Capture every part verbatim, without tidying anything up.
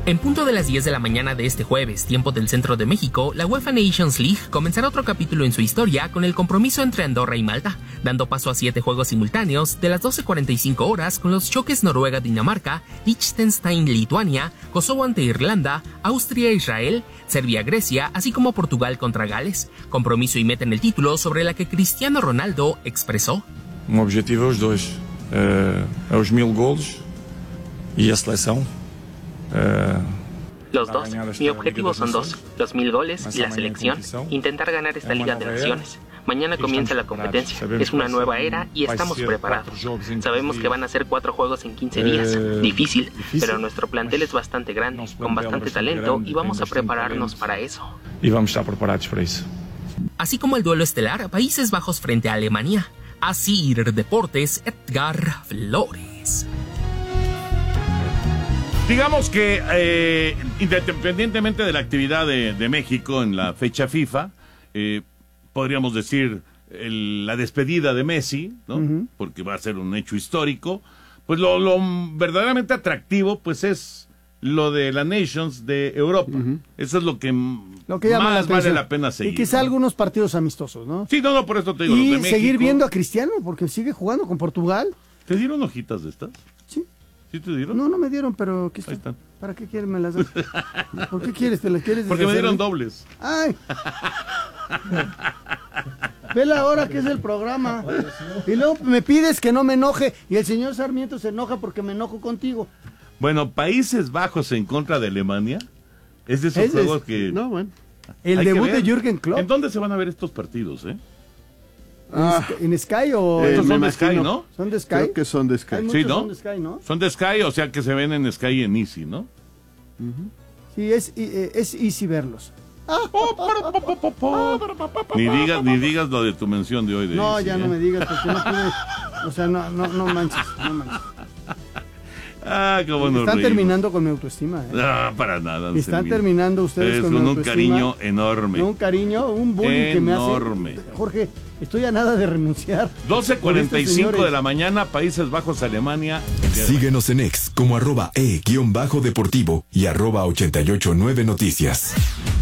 En punto de las diez de la mañana de este jueves, tiempo del centro de México, la UEFA Nations League comenzará otro capítulo en su historia con el compromiso entre Andorra y Malta, dando paso a siete juegos simultáneos de las doce cuarenta y cinco horas con los choques Noruega-Dinamarca, Liechtenstein-Lituania, Kosovo ante Irlanda, Austria-Israel, Serbia-Grecia, así como Portugal contra Gales. Compromiso y meta en el título sobre la que Cristiano Ronaldo expresó: Um objetivo aos dois, uh, aos mil golos e a seleção. Los dos. Mi objetivo son dos, los mil goles y la selección. Intentar ganar esta Liga de Naciones. Mañana comienza la competencia. Es una nueva era y estamos preparados. Sabemos que van a ser cuatro juegos en quince días. Difícil, pero nuestro plantel es bastante grande, con bastante talento y vamos a prepararnos para eso. Y vamos a estar preparados para eso. Así como el duelo estelar Países Bajos frente a Alemania. Asir Deportes, Edgar Flores. Digamos que eh, independientemente de la actividad de, de México en la fecha FIFA, eh, podríamos decir el, la despedida de Messi, ¿no? Uh-huh. Porque va a ser un hecho histórico. Pues lo, lo verdaderamente atractivo, pues es lo de la Nations de Europa. Uh-huh. Eso es lo que, lo que más la vale la pena seguir. Y quizá ¿no? algunos partidos amistosos, ¿no? Sí, no, no, por eso te digo. Y los de seguir México. viendo a Cristiano, porque sigue jugando con Portugal. ¿Te dieron hojitas de estas? Sí. ¿Sí te dieron? No, no me dieron, pero aquí están. Ahí están. ¿Para qué quieres me las das? ¿Por qué quieres? ¿Te las quieres? Porque me dieron dobles. ¡Ay! Ve la hora que es el programa. Y luego me pides que no me enoje. Y el señor Sarmiento se enoja porque me enojo contigo. Bueno, Países Bajos en contra de Alemania. Es de esos es, juegos es, que... No, bueno. El debut de Jürgen Klopp. ¿En dónde se van a ver estos partidos, eh? Ah, ¿En Sky o...? Estos son de Sky, ¿no? ¿Son de Sky? Creo que son de Sky. Sí, ¿no? Son de Sky, ¿no? Son de Sky, o sea que se ven en Sky y en Easy, ¿no? Uh-huh. Sí, es, es easy verlos. Ni digas, ni digas lo de tu mención de hoy. De no, Easy, ya ¿eh? no me digas, porque no pude... O sea, no, no, no manches, no manches. Ah, qué bueno. Están reímos. terminando con mi autoestima. ¿eh? No, para nada. Están terminando ustedes es con, con mi un autoestima. cariño enorme. Un cariño, un bullying que me hace. Enorme. Jorge, estoy a nada de renunciar. doce cuarenta y cinco señores. de la mañana, Países Bajos, Alemania. Síguenos en X como arroba e guión bajo deportivo y arroba ochenta y ocho nueve noticias.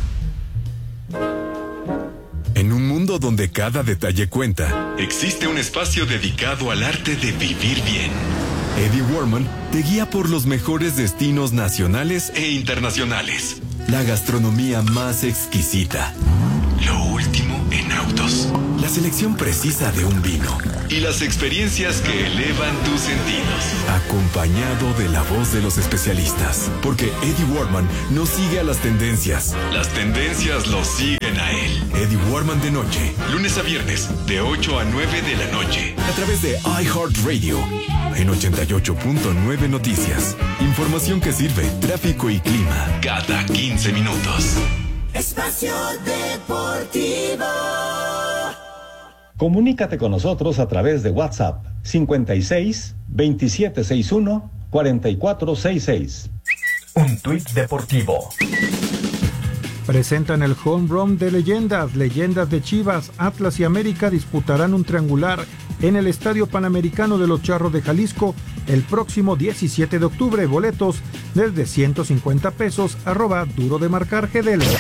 En un mundo donde cada detalle cuenta, existe un espacio dedicado al arte de vivir bien. Eddie Warman te guía por los mejores destinos nacionales e internacionales. La gastronomía más exquisita. Lo último en autos. La selección precisa de un vino. Y las experiencias que elevan tus sentidos. Acompañado de la voz de los especialistas. Porque Eddie Warman no sigue a las tendencias. Las tendencias lo siguen a él. Eddie Warman de noche. Lunes a viernes, de ocho a nueve de la noche. A través de iHeartRadio. En ochenta y ocho punto nueve Noticias. Información que sirve, tráfico y clima. Cada quince minutos. Espacio Deportivo. Comunícate con nosotros a través de WhatsApp cincuenta y seis, veintisiete sesenta y uno, cuarenta y cuatro sesenta y seis. Un tuit deportivo. Presentan el home run de leyendas. Leyendas de Chivas, Atlas y América disputarán un triangular en el Estadio Panamericano de los Charros de Jalisco el próximo diecisiete de octubre. Boletos desde ciento cincuenta pesos, arroba duro de marcar G D L.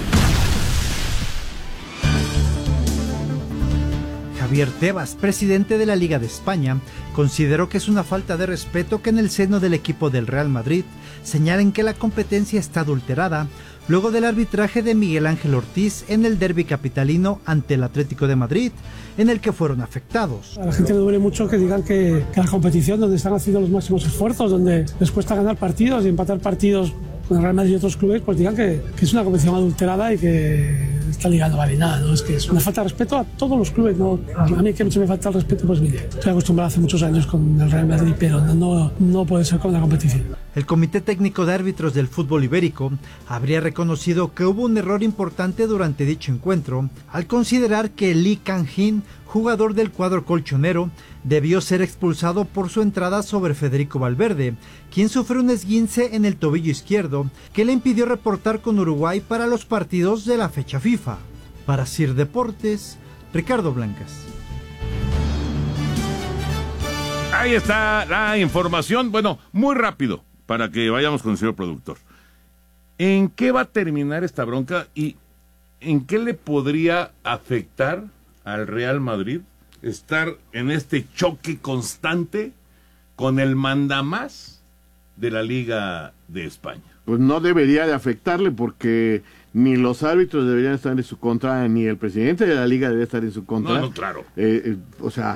Javier Tebas, presidente de la Liga de España, consideró que es una falta de respeto que en el seno del equipo del Real Madrid señalen que la competencia está adulterada luego del arbitraje de Miguel Ángel Ortiz en el derbi capitalino ante el Atlético de Madrid, en el que fueron afectados. A la gente le duele mucho que digan que, que la competición donde están haciendo los máximos esfuerzos, donde les cuesta ganar partidos y empatar partidos con el Real Madrid y otros clubes, pues digan que, que es una competición adulterada y que esta liga no vale nada, ¿no? Es que es una falta de respeto a todos los clubes, ¿no? A mí que no se me falta el respeto, pues mire, estoy acostumbrado hace muchos años con el Real Madrid, pero no, no, no puede ser con la competición. El Comité Técnico de Árbitros del Fútbol Ibérico habría reconocido que hubo un error importante durante dicho encuentro al considerar que Lee Kang-in, jugador del cuadro colchonero, debió ser expulsado por su entrada sobre Federico Valverde, quien sufrió un esguince en el tobillo izquierdo que le impidió reportar con Uruguay para los partidos de la fecha FIFA. Para Sir Deportes, Ricardo Blancas. Ahí está la información, bueno, muy rápido, para que vayamos con el señor productor. ¿En qué va a terminar esta bronca y en qué le podría afectar al Real Madrid estar en este choque constante con el mandamás de la Liga de España? Pues no debería de afectarle porque ni los árbitros deberían estar en su contra, ni el presidente de la Liga debería estar en su contra. No, no, claro. Eh, eh, o sea,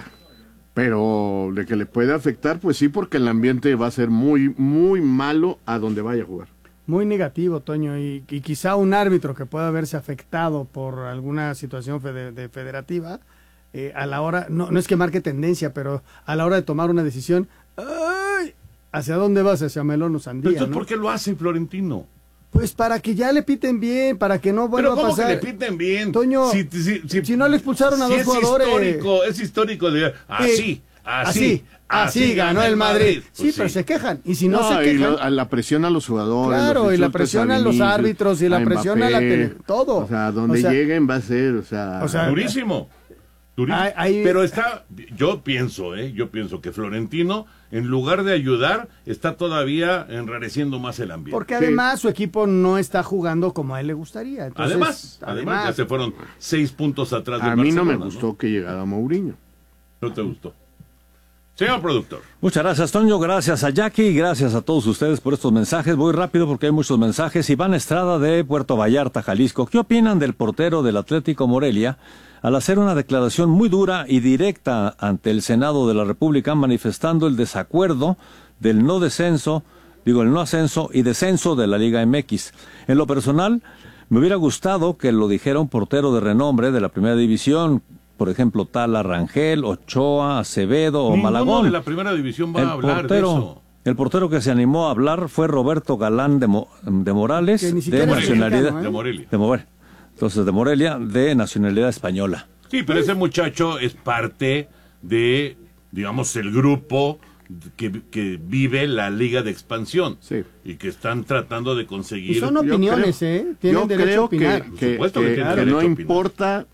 pero de que le puede afectar, pues sí, porque el ambiente va a ser muy, muy malo a donde vaya a jugar. Muy negativo, Toño, y, y quizá un árbitro que pueda verse afectado por alguna situación fede, de federativa, eh, a la hora, no, no es que marque tendencia, pero a la hora de tomar una decisión, ¡ay! ¿Hacia dónde vas? Hacia melón o sandía, Entonces, ¿no? ¿por qué lo hace Florentino? Pues para que ya le piten bien, para que no vuelva ¿Pero cómo a pasar. que le piten bien? Toño, si, si, si, si no le expulsaron a si dos es jugadores. Histórico, es histórico, de, así, Eh, así, así, así ganó el Madrid. Pues sí, sí, pero se quejan. Y si no, No, se y quejan. lo- la presión a los jugadores. Claro, los y la insultos presión a los Vinicius, árbitros, y la presión a la tele- todo. O sea, donde O sea, lleguen va a ser, o sea... o sea, durísimo. durísimo. Hay- hay- Pero está, yo pienso, eh, yo pienso que Florentino, en lugar de ayudar, está todavía enrareciendo más el ambiente. Porque además su equipo no está jugando como a él le gustaría. Entonces, además, además, ya se fueron seis puntos atrás del a mí no me Barcelona, gustó que llegara Mourinho. ¿No te gustó? Señor productor. Muchas gracias, Toño. Gracias a Jackie y gracias a todos ustedes por estos mensajes. Voy rápido porque hay muchos mensajes. Iván Estrada de Puerto Vallarta, Jalisco. ¿Qué opinan del portero del Atlético Morelia al hacer una declaración muy dura y directa ante el Senado de la República manifestando el desacuerdo del no descenso, digo, el no ascenso y descenso de la Liga M X? En lo personal, me hubiera gustado que lo dijera un portero de renombre de la Primera División, por ejemplo, Tala Rangel, Ochoa, Acevedo o Ninguno Malagón. de la Primera División va el a hablar portero, de eso. El portero que se animó a hablar fue Roberto Galán de, Mo- de Morales, Que ni de siquiera es nacionalidad mexicano, ¿eh? De Morelia. de Morelia. Entonces, de Morelia, de nacionalidad española. Sí, pero ese muchacho es parte de, digamos, el grupo que, que vive la Liga de Expansión. Y que están tratando de conseguir... Y son opiniones, creo- ¿eh? Tienen yo derecho a creo opinar. que, Por que- supuesto que que- tienen que derecho no a opinar. importa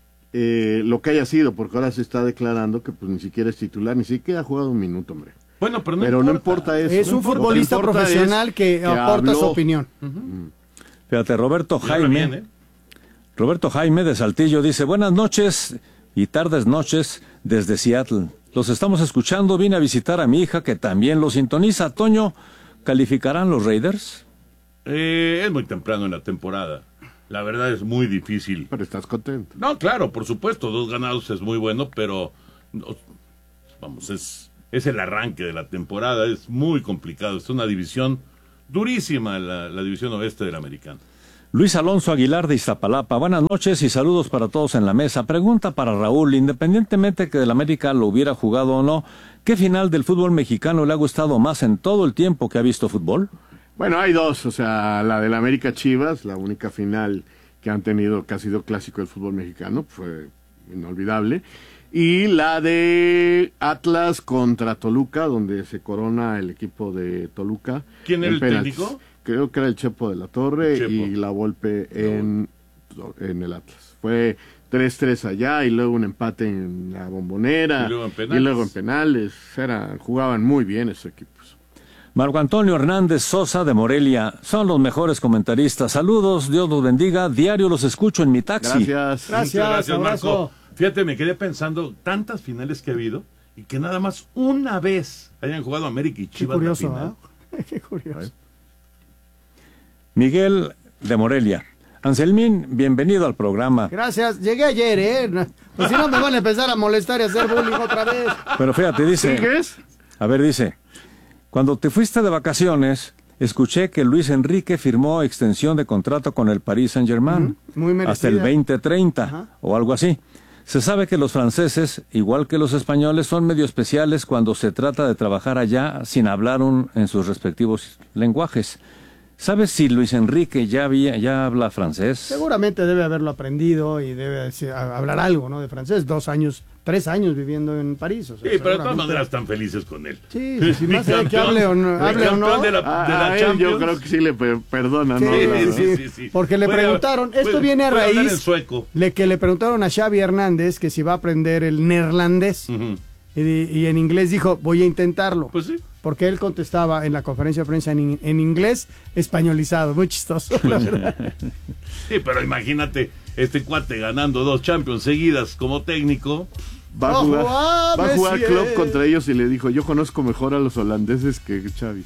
eh, lo que haya sido, porque ahora se está declarando que pues ni siquiera es titular, ni siquiera ha jugado un minuto, hombre. Bueno, pero no pero importa. no importa eso. Es un Lo que futbolista importa profesional es que aporta su opinión. Fíjate, Roberto Y habla Jaime. bien, ¿eh? Roberto Jaime de Saltillo dice, buenas noches y tardes noches desde Seattle. Los estamos escuchando, vine a visitar a mi hija que también lo sintoniza. Toño, ¿calificarán los Raiders? Eh, es muy temprano en la temporada. La verdad es muy difícil. Pero estás contento. No, claro, por supuesto, dos ganados es muy bueno, pero no, vamos, es, es el arranque de la temporada, es muy complicado, es una división durísima la, la división oeste de la americana. Luis Alonso Aguilar de Iztapalapa, buenas noches y saludos para todos en la mesa. Pregunta para Raúl, independientemente que del América lo hubiera jugado o no, ¿qué final del fútbol mexicano le ha gustado más en todo el tiempo que ha visto fútbol? Bueno, hay dos, o sea, la del América Chivas, la única final que han tenido, que ha sido clásico del fútbol mexicano, fue inolvidable, y la de Atlas contra Toluca, donde se corona el equipo de Toluca. ¿Quién era en el penaltis. técnico? Creo que era el Chepo de la Torre Chepo. y la Volpe en, en el Atlas. Fue tres tres allá y luego un empate en la Bombonera Y luego en penales. y luego en penales. Era, jugaban muy bien esos equipos. Marco Antonio Hernández Sosa de Morelia, son los mejores comentaristas. Saludos, Dios los bendiga. Diario los escucho en mi taxi. Gracias. Muchas gracias, Marco. Fíjate, me quedé pensando tantas finales que ha habido y que nada más una vez hayan jugado América y Qué Chivas curioso, la final. ¿eh? Qué curioso. Miguel de Morelia. Anselmín, bienvenido al programa. Gracias. Llegué ayer, ¿eh? No- Pues si no me van a empezar a molestar y a hacer bullying otra vez. Pero fíjate, dice... ¿Sigues? A ver, dice, cuando te fuiste de vacaciones, escuché que Luis Enrique firmó extensión de contrato con el Paris Saint-Germain Muy merecida. hasta el veinte treinta Ajá. o algo así. Se sabe que los franceses, igual que los españoles, son medio especiales cuando se trata de trabajar allá sin hablar un, en sus respectivos lenguajes. ¿Sabes si Luis Enrique ya, había, ya habla francés? Seguramente debe haberlo aprendido y debe decir- a- hablar algo, ¿no? De francés. Dos años, tres años viviendo en París. O sea, Sí, pero de todas seguramente- maneras están felices con él. Sí, sí, sí, más allá de que hable o no- el hable o no. campeón de la, A- de la a él Champions. yo creo que sí le per- perdona, ¿no? Sí, La- sí, sí, sí. Porque le Puede- preguntaron, esto puede- viene a puede hablar raíz en sueco. de que le preguntaron a Xavi Hernández que si va a aprender el neerlandés. Ujú. y, y en inglés dijo, voy a intentarlo. Pues sí. porque él contestaba en la conferencia de prensa en, en inglés españolizado, muy chistoso, la verdad. Sí, pero imagínate, este cuate ganando dos Champions seguidas como técnico. Va a jugar, va a jugar Klopp contra ellos y le dijo, yo conozco mejor a los holandeses que Xavi.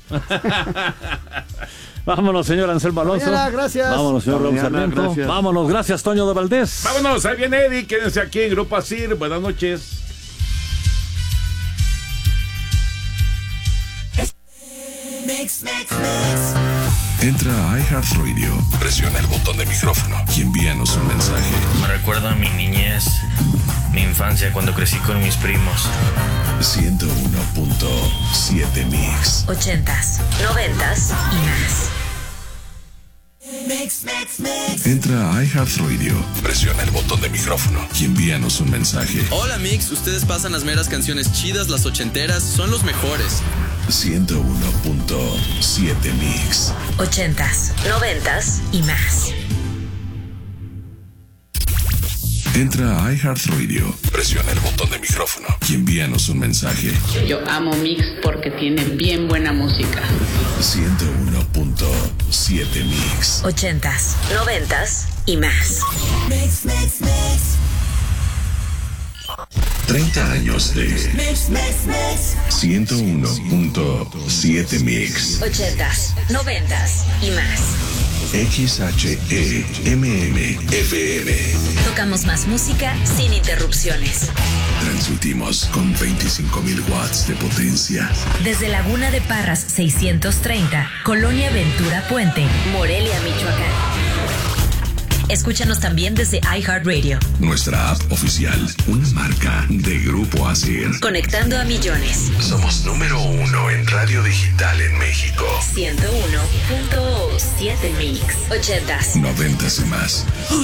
Vámonos, señor Anselmo Alonso. Mañana, gracias. Vámonos, señor Raúl Sarmiento. Gracias. Vámonos, gracias, Toño de Valdés. Vámonos, ahí viene Eddie, quédense aquí en Grupo Asir. Buenas noches. Mix, mix, mix. Entra a iHeartRadio, presiona el botón de micrófono y envíanos un mensaje. Me recuerda a mi niñez, mi infancia cuando crecí con mis primos. ciento uno punto siete Mix. Ochentas, noventas y más. Mix, mix, mix. Entra a iHeartRadio, presiona el botón de micrófono y envíanos un mensaje. Hola Mix, ustedes pasan las meras canciones chidas, las ochenteras, son los mejores. ciento uno punto siete Mix. Ochentas, noventas y más. Entra a iHeartRadio, presiona el botón de micrófono y envíanos un mensaje. Yo amo Mix porque tiene bien buena música. ciento uno punto siete Mix. Ochentas, noventas y más. Mix, mix, mix. treinta años de Mix, mix, mix. ciento uno punto siete Mix. Ochentas, noventas y más. X H E M M F M. Tocamos más música sin interrupciones. Transmitimos con veinticinco mil watts de potencia. Desde Laguna de Parras seiscientos treinta, Colonia Ventura Puente, Morelia, Michoacán. Escúchanos también desde iHeartRadio. Nuestra app oficial, una marca de Grupo Asir. Conectando a millones. Somos número uno en radio digital en México. ciento uno punto siete Mix. Ochentas. Noventas y más.